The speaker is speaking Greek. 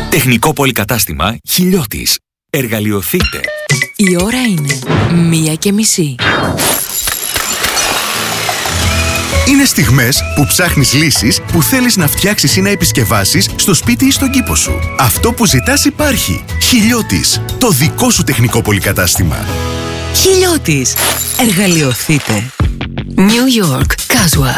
Τεχνικό πολυκατάστημα Χιλιώτης. Εργαλειοθείτε. Η ώρα είναι 1:30. Είναι στιγμές που ψάχνεις λύσεις που θέλεις να φτιάξεις ή να επισκευάσεις στο σπίτι ή στον κήπο σου. Αυτό που ζητάς υπάρχει. Χιλιώτης. Το δικό σου τεχνικό πολυκατάστημα. Χιλιώτης. Εργαλειοθείτε. New York. Caswell.